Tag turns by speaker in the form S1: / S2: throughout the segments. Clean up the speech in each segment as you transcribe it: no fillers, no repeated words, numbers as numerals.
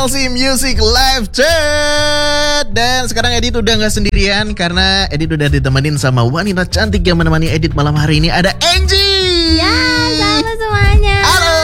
S1: MLC Music Live Chat. Dan sekarang Edit udah gak sendirian, karena Edit udah ditemenin sama wanita cantik yang menemani Edit malam hari ini. Ada Angie.
S2: Ya, halo semuanya.
S1: Halo.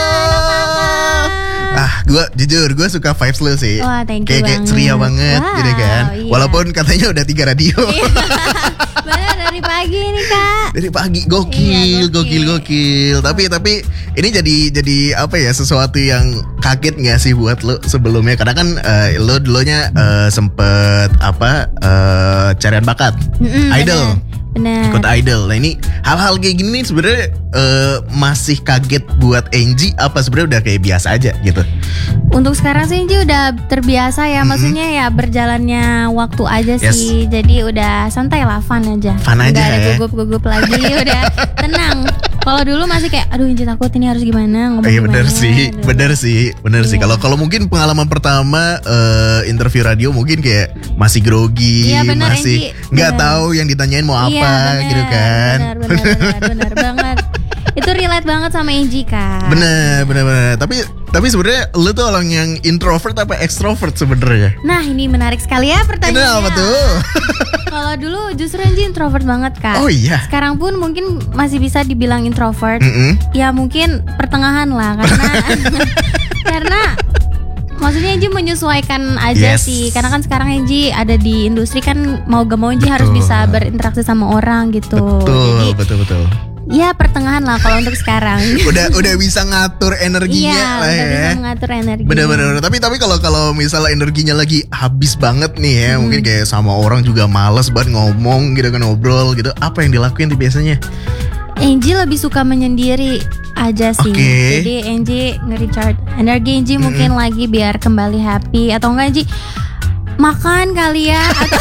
S1: Gue suka vibes lu sih.
S2: Wah, thank you
S1: kayak
S2: banget.
S1: ceria banget gitu kan.
S2: Iya.
S1: Walaupun katanya udah 3 radio.
S2: Bener, dari pagi nih Kak.
S1: Dari pagi gokil. Tapi ini jadi apa ya, sesuatu yang kaget nggak sih buat lo sebelumnya? Karena kan lo dulunya sempet carian bakat, idol.
S2: Bener.
S1: Ikut idol. Nah ini hal-hal kayak gini nih sebenarnya masih kaget buat Angie apa sebenarnya udah kayak biasa aja gitu?
S2: Untuk sekarang sih Angie udah terbiasa ya. Maksudnya ya berjalannya waktu aja sih. Jadi udah santai lah, fun aja.
S1: Fun aja.
S2: Gak ada gugup-gugup lagi. Udah tenang. Kalau dulu masih kayak aduh Angie takut ini harus gimana ngomong.
S1: Iya
S2: bener
S1: sih. Kalau mungkin pengalaman pertama interview radio mungkin kayak masih grogi,
S2: iya, bener,
S1: masih
S2: Angie,
S1: nggak tahu yang ditanyain mau apa
S2: bener,
S1: gitu kan.
S2: Bener banget. Itu relate banget sama Angie Kak.
S1: Bener. Tapi sebenarnya lu tuh orang yang introvert apa extrovert sebenarnya?
S2: Nah ini menarik sekali ya pertanyaannya.
S1: Kenapa tuh?
S2: Kalau dulu justru Angie introvert banget Kak.
S1: Oh iya.
S2: Sekarang pun mungkin masih bisa dibilang introvert. Ya mungkin pertengahan lah karena maksudnya Angie menyesuaikan aja sih. Karena kan sekarang Angie ada di industri kan, mau gak mau Angie harus bisa berinteraksi sama orang gitu.
S1: Betul.
S2: Ya pertengahan lah kalau untuk sekarang.
S1: udah bisa ngatur energinya lah ya.
S2: Udah bisa mengatur energi.
S1: Bener. Tapi kalau misalnya energinya lagi habis banget nih ya, mungkin kayak sama orang juga males banget ngomong gitu kan, ngobrol gitu. Apa yang dilakuin tuh biasanya?
S2: Angie lebih suka menyendiri aja sih. Jadi Angie nge-recharge energi Angie mungkin lagi biar kembali happy. Atau enggak Angie makan kali ya, atau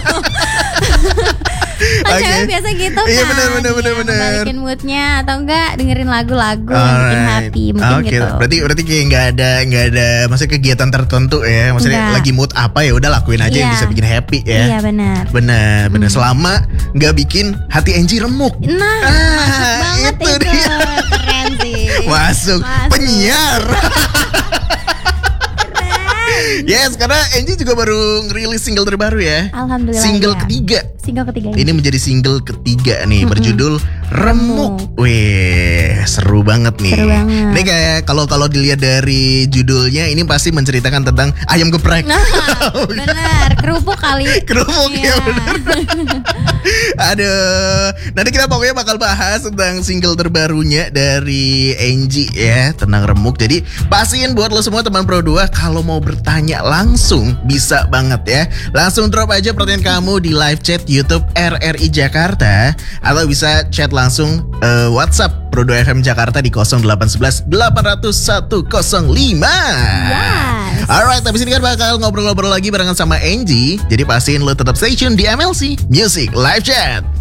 S2: cewek biasa gitu kan.
S1: Iya bener.
S2: Balikin moodnya, atau enggak dengerin lagu-lagu yang bikin happy mungkin gitu.
S1: Berarti kayak nggak ada maksudnya kegiatan tertentu ya. Maksudnya lagi mood apa ya udah lakuin aja yang bisa bikin happy ya.
S2: Iya benar.
S1: Bener. Selama nggak bikin hati Angie remuk.
S2: Nah, masuk banget itu. Keren sih.
S1: Masuk. Penyiar. Yes, karena Angie juga baru ngerilis single terbaru ya.
S2: Alhamdulillah.
S1: Single ketiga.
S2: Ini
S1: menjadi single ketiga nih, berjudul Remuk. Wih, seru banget nih. Ini kayak kalau dilihat dari judulnya ini pasti menceritakan tentang ayam geprek.
S2: Nah, benar, kerupuk kali.
S1: Kerupuk ya benar. Aduh, nanti kita pokoknya bakal bahas tentang single terbarunya dari Angie ya, tentang Remuk. Jadi pastiin buat lo semua teman Pro 2 kalau mau bertanya langsung bisa banget ya. Langsung drop aja pertanyaan kamu di live chat YouTube RRI Jakarta, atau bisa chat langsung WhatsApp Pro 2 FM Jakarta di 0811 800 105.
S2: Yes.
S1: Alright, habis ini kan bakal ngobrol-ngobrol lagi barengan sama Angie. Jadi pastiin lo tetap stay tune di MLC Music Live Chat.